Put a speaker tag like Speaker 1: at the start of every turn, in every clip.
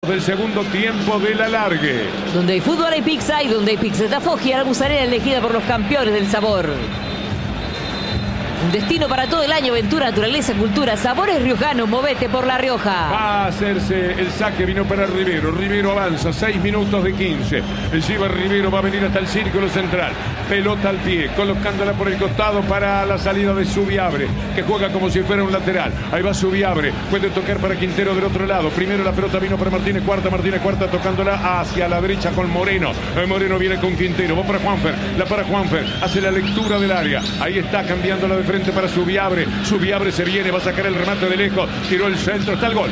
Speaker 1: del segundo tiempo del alargue.
Speaker 2: Donde hay fútbol hay pizza y donde hay pizza está Foggia, la musarela elegida por los campeones del sabor. Un destino para todo el año, aventura, naturaleza, cultura, sabores riojanos, movete por La Rioja.
Speaker 1: Va a hacerse el saque, vino para Rivero. Rivero avanza, 6 minutos de 15. El lleva Rivero, va a venir hasta el círculo central. Pelota al pie, colocándola por el costado para la salida de Subiabre, que juega como si fuera un lateral. Ahí va Subiabre, puede tocar para Quintero del otro lado. Primero la pelota vino para Martínez Cuarta tocándola hacia la derecha con Moreno. Moreno viene con Quintero, va para Juanfer, la para Juanfer, hace la lectura del área. Ahí está cambiándola de frente para Subiabre. Subiabre se viene, va a sacar el remate de lejos. Tiró el centro, está el gol.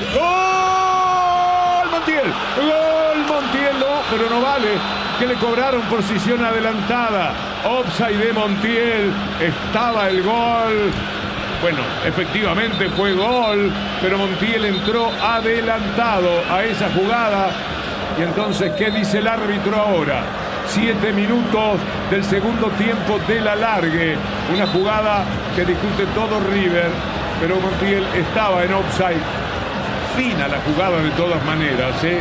Speaker 1: ¡Gol! Montiel. Gol Montiel, no, pero no vale. Que le cobraron posición adelantada. Offside de Montiel. Estaba el gol. Bueno, efectivamente fue gol, pero Montiel entró adelantado a esa jugada. Y entonces, ¿qué dice el árbitro ahora? 7 minutos del segundo tiempo del alargue. Una jugada que discute todo River, pero Montiel estaba en offside. Fina la jugada de todas maneras, ¿eh?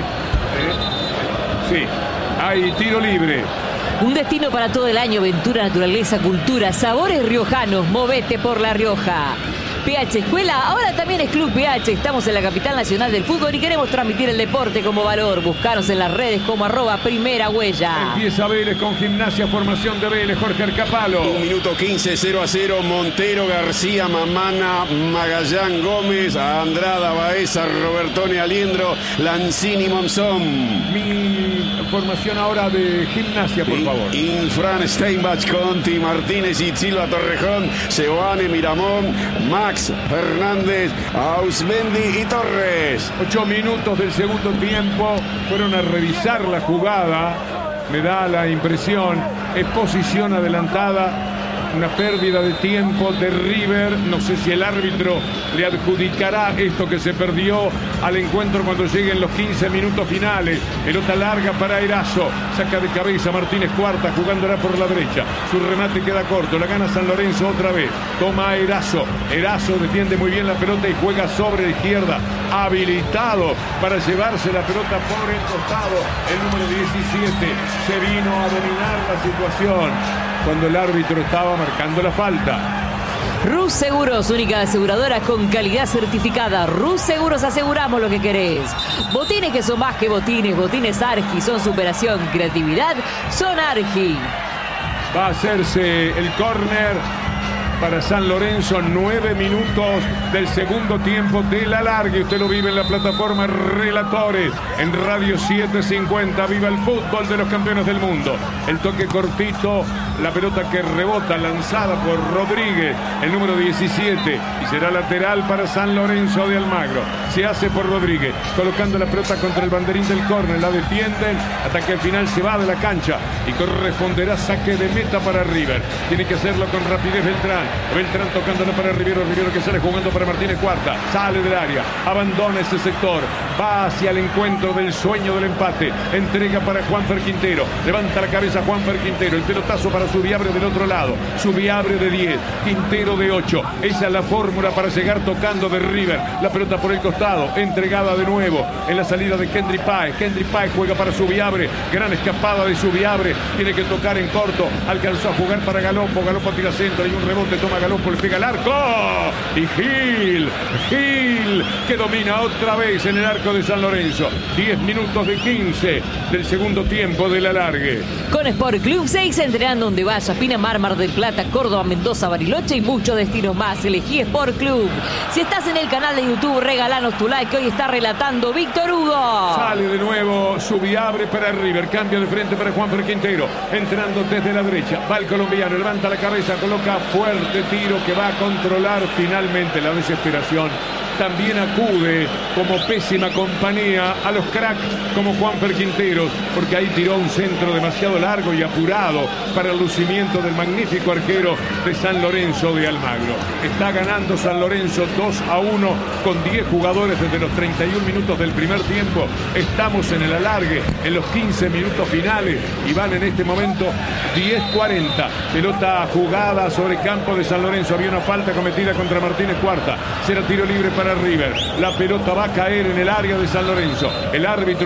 Speaker 1: Sí, hay tiro libre.
Speaker 2: Un destino para todo el año, aventura, naturaleza, cultura, sabores riojanos, movete por La Rioja. PH Escuela, ahora también es Club PH. Estamos en la capital nacional del fútbol y queremos transmitir el deporte como valor. Buscaros en las redes como @primera huella.
Speaker 1: Empieza Vélez con Gimnasia, formación de Vélez, Jorge Arcapalo.
Speaker 3: 1 minuto 15, 0-0, Montero, García, Mamana, Magallán, Gómez, Andrada, Baeza, Robertone, Aliendro, Lanzini, Monzón.
Speaker 1: Mi formación ahora de Gimnasia, por favor.
Speaker 3: Infran, Steinbach, Conti, Martínez y Silva, Torrejón, Seoane, Miramón, Max, Fernández, Ausmendi y Torres.
Speaker 1: 8 minutos del segundo tiempo. Fueron a revisar la jugada. Me da la impresión. Es posición adelantada. Una pérdida de tiempo de River. No sé si el árbitro le adjudicará esto que se perdió al encuentro cuando lleguen los 15 minutos finales. Pelota larga para Erazo. Saca de cabeza Martínez Cuarta, jugándola por la derecha. Su remate queda corto. La gana San Lorenzo otra vez. Toma Erazo. Erazo defiende muy bien la pelota y juega sobre la izquierda. Habilitado para llevarse la pelota por el costado. El número 17 se vino a dominar la situación cuando el árbitro estaba marcando la falta.
Speaker 2: Rus Seguros, única aseguradora con calidad certificada. Rus Seguros, aseguramos lo que querés. Botines que son más que botines. Botines Argi son superación, creatividad, son Argi.
Speaker 1: Va a hacerse el córner para San Lorenzo. 9 minutos del segundo tiempo del alargue. Usted lo vive en la plataforma Relatores, en Radio 750. Viva el fútbol de los campeones del mundo. El toque cortito, la pelota que rebota, lanzada por Rodríguez, el número 17, y será lateral para San Lorenzo de Almagro. Se hace por Rodríguez, colocando la pelota contra el banderín del córner. La defienden hasta que al final se va de la cancha y corresponderá saque de meta para River. Tiene que hacerlo con rapidez Beltrán. Beltrán tocándolo para Rivero. Rivero que sale jugando para Martínez Cuarta. Sale del área, abandona ese sector, va hacia el encuentro del sueño del empate. Entrega para Juanfer Quintero. Levanta la cabeza Juanfer Quintero. El pelotazo para Subiabre del otro lado. Subiabre de 10, Quintero de 8. Esa es la fórmula para llegar tocando de River. La pelota por el costado, entregada de nuevo en la salida de Kendry Páez. Kendry Páez juega para Subiabre. Gran escapada de Subiabre. Tiene que tocar en corto. Alcanzó a jugar para Galopo. Galopo tira centro. Hay un rebote. Toma Galopo, le pega al arco. Y Gil que domina otra vez en el arco de San Lorenzo. 10 minutos de 15 del segundo tiempo del alargue.
Speaker 2: Con Sport Club 6, entrenando donde vayas. Pinamar, Mar del Plata, Córdoba, Mendoza, Bariloche y muchos destinos más. Elegí Sport Club. Si estás en el canal de YouTube, regalanos tu like, que hoy está relatando Víctor Hugo.
Speaker 1: Sale de nuevo Subiabre para River. Cambio de frente para Juanfer Quintero. Entrando desde la derecha. Va el colombiano, levanta la cabeza, coloca fuerte tiro que va a controlar finalmente la desesperación. También acude como pésima compañía a los cracks como Juanfer Quintero, porque ahí tiró un centro demasiado largo y apurado para el lucimiento del magnífico arquero de San Lorenzo de Almagro. Está ganando San Lorenzo 2-1 con 10 jugadores desde los 31 minutos del primer tiempo. Estamos en el alargue, en los 15 minutos finales, y van en este momento 10:40. Pelota jugada sobre campo de San Lorenzo. Había una falta cometida contra Martínez Cuarta. Será tiro libre para River. La pelota va a caer en el área de San Lorenzo. El árbitro